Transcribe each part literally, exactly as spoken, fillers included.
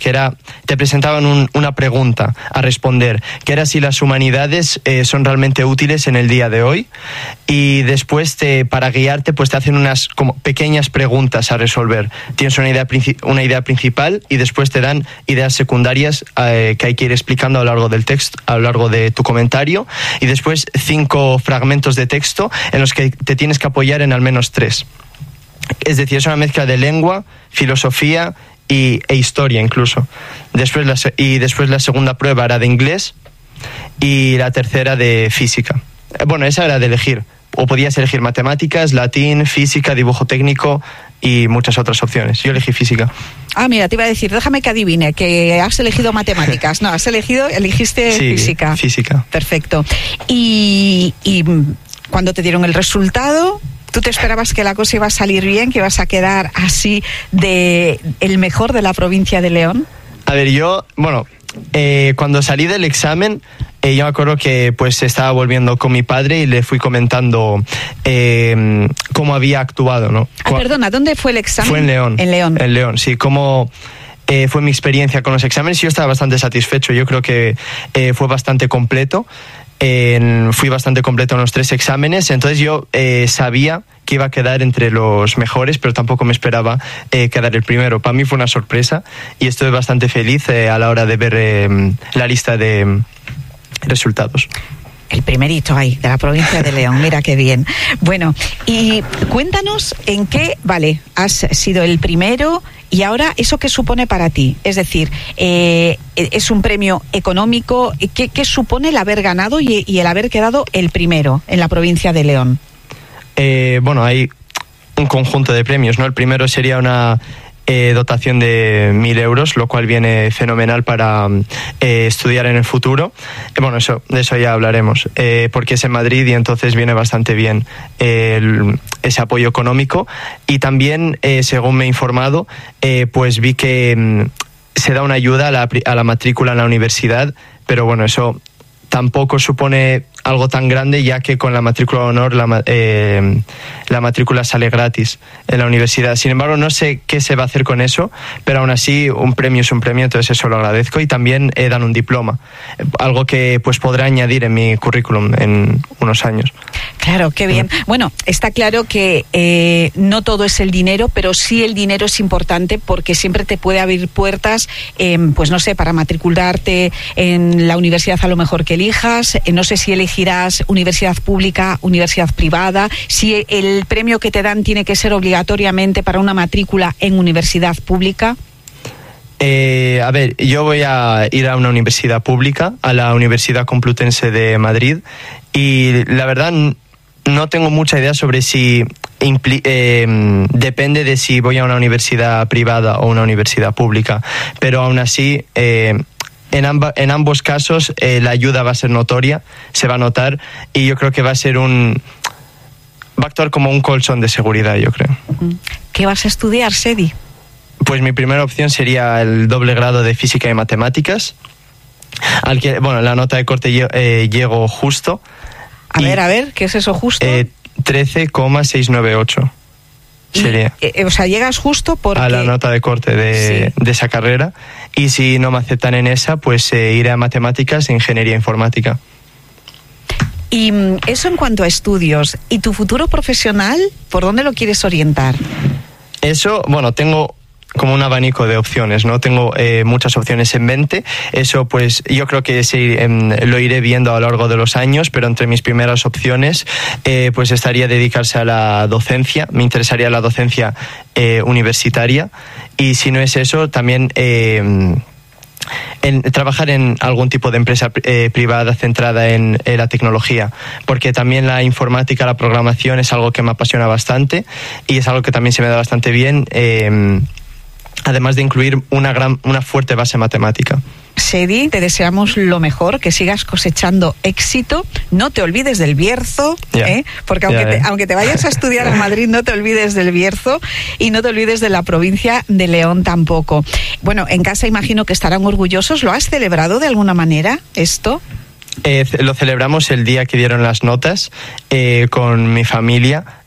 que era, te presentaban un, una pregunta a responder, que era si las humanidades eh, son realmente útiles en el día de hoy, y después te, para guiarte pues te hacen unas como pequeñas preguntas a resolver. Tienes una idea, una idea principal y después te dan ideas secundarias eh, que hay que ir explicando a lo largo del texto, a lo largo de tu comentario, y después cinco fragmentos de texto en los que te tienes que apoyar en al menos tres. Es decir, es una mezcla de lengua, filosofía y, e historia incluso. Después la, y después la segunda prueba era de inglés y la tercera de física. Bueno, esa era de elegir. O podías elegir matemáticas, latín, física, dibujo técnico y muchas otras opciones. Yo elegí física. Ah, mira, te iba a decir, déjame que adivine, que has elegido matemáticas. No, has elegido, elegiste sí, física. física. Perfecto. Y, y cuando te dieron el resultado, ¿tú te esperabas que la cosa iba a salir bien, que ibas a quedar así de el mejor de la provincia de León? A ver, yo, bueno, eh, cuando salí del examen, eh, yo me acuerdo que pues estaba volviendo con mi padre y le fui comentando eh, cómo había actuado, ¿no? Ah, perdona, ¿dónde fue el examen? Fue en León. En León. En León, sí, cómo eh, fue mi experiencia con los exámenes. Yo estaba bastante satisfecho, yo creo que eh, fue bastante completo. En, fui bastante completo en los tres exámenes, entonces yo eh, sabía que iba a quedar entre los mejores, pero tampoco me esperaba eh, quedar el primero. Para mí fue una sorpresa y estoy bastante feliz eh, a la hora de ver eh, la lista de eh, resultados. El primerito ahí, de la provincia de León, mira qué bien. Bueno, y cuéntanos en qué, vale, has sido el primero y ahora eso qué supone para ti. Es decir, eh, es un premio económico, ¿qué, qué supone el haber ganado y, y el haber quedado el primero en la provincia de León? Eh, bueno, hay un conjunto de premios, ¿no? El primero sería una Eh, dotación de mil euros, lo cual viene fenomenal para eh, estudiar en el futuro. Eh, bueno, eso, de eso ya hablaremos, eh, porque es en Madrid y entonces viene bastante bien eh, el, ese apoyo económico. Y también, eh, según me he informado, eh, pues vi que mm, se da una ayuda a la, a la matrícula en la universidad, pero bueno, eso tampoco supone algo tan grande, ya que con la matrícula de honor la, eh, la matrícula sale gratis en la universidad. Sin embargo, no sé qué se va a hacer con eso, pero aún así un premio es un premio, entonces eso lo agradezco. Y también eh, dan un diploma, algo que pues podré añadir en mi currículum en unos años. Claro, qué bien. Mm. Bueno, está claro que eh, no todo es el dinero, pero sí el dinero es importante porque siempre te puede abrir puertas, eh, pues no sé, para matricularte en la universidad a lo mejor que elijas. Eh, no sé si elegirás universidad pública, universidad privada, si el premio que te dan tiene que ser obligatoriamente para una matrícula en universidad pública. Eh, a ver, yo voy a ir a una universidad pública, a la Universidad Complutense de Madrid, y la verdad no tengo mucha idea sobre si impli- eh, depende de si voy a una universidad privada o una universidad pública, pero aún así eh, En, amba, en ambos casos eh, la ayuda va a ser notoria, se va a notar, y yo creo que va a ser un... va a actuar como un colchón de seguridad, yo creo. ¿Qué vas a estudiar, Sedi? Pues mi primera opción sería el doble grado de Física y Matemáticas, al que, bueno, la nota de corte eh, llego justo. A y, ver, a ver, ¿qué es eso justo? Eh, trece coma seiscientos noventa y ocho. Sería. Y, eh, o sea, llegas justo porque... a la nota de corte de, sí. de esa carrera, y si no me aceptan en esa, pues eh, iré a matemáticas e ingeniería informática. Y eso en cuanto a estudios. ¿Y tu futuro profesional, por dónde lo quieres orientar? Eso, bueno, tengo como un abanico de opciones, ¿no? Tengo eh, muchas opciones en mente. Eso, pues, yo creo que sí, eh, lo iré viendo a lo largo de los años, pero entre mis primeras opciones, eh, pues estaría dedicarse a la docencia. Me interesaría la docencia eh, universitaria. Y si no es eso, también eh, en trabajar en algún tipo de empresa eh, privada centrada en, en la tecnología, porque también la informática, la programación es algo que me apasiona bastante y es algo que también se me da bastante bien, eh, además de incluir una gran, una fuerte base matemática. Sedi, te deseamos lo mejor, que sigas cosechando éxito, no te olvides del Bierzo, yeah. ¿eh? porque aunque, yeah, te, aunque te vayas a estudiar a Madrid, no te olvides del Bierzo y no te olvides de la provincia de León tampoco. Bueno, en casa imagino que estarán orgullosos. ¿Lo has celebrado de alguna manera esto? Eh, lo celebramos el día que dieron las notas eh, con mi familia.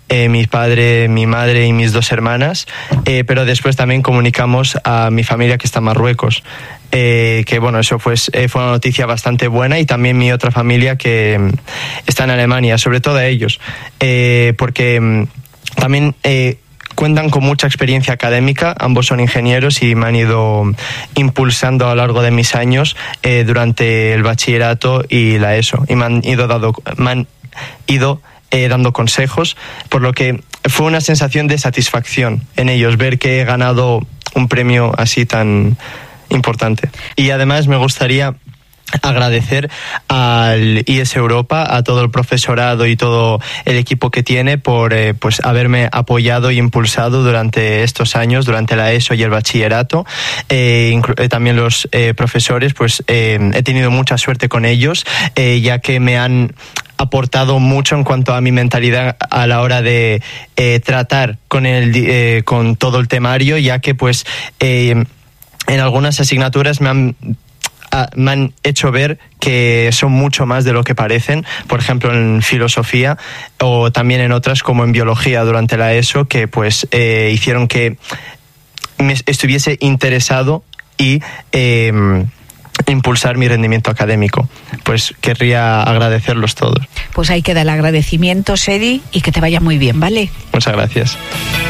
eh, mi padre, mi madre y mis dos hermanas, eh, pero después también comunicamos a mi familia que está en Marruecos. Eh, que bueno, eso pues, eh, fue una noticia bastante buena, y también mi otra familia que mm, está en Alemania, sobre todo a ellos, eh, porque mm, también eh, cuentan con mucha experiencia académica, ambos son ingenieros y me han ido impulsando a lo largo de mis años eh, durante el bachillerato y la ESO, y me han ido, dado, me han ido eh, dando consejos, por lo que fue una sensación de satisfacción en ellos, ver que he ganado un premio así tan importante. Y además me gustaría agradecer al I E S Europa, a todo el profesorado y todo el equipo que tiene por eh, pues haberme apoyado y impulsado durante estos años, durante la ESO y el bachillerato. Eh, inclu- eh, también los eh, profesores, pues eh, he tenido mucha suerte con ellos, eh, ya que me han aportado mucho en cuanto a mi mentalidad a la hora de eh, tratar con el eh, con todo el temario, ya que pues eh, en algunas asignaturas me han me han hecho ver que son mucho más de lo que parecen, por ejemplo en filosofía, o también en otras como en biología durante la ESO, que pues eh, hicieron que me estuviese interesado y eh, impulsar mi rendimiento académico. Pues querría agradecerlos todos. Pues ahí queda el agradecimiento, Sedi, y que te vaya muy bien, ¿vale? Muchas gracias.